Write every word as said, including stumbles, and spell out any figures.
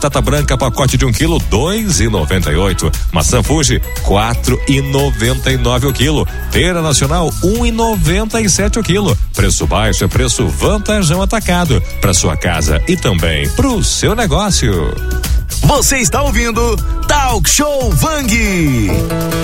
Batata branca, pacote de um quilo, dois e noventa e oito. Maçã Fuji, quatro e noventa e nove o quilo. Pera nacional, um e noventa e sete o quilo. Preço baixo é preço Vantajão Atacado. Para sua casa e também pro seu negócio. Você está ouvindo Talk Show Vang.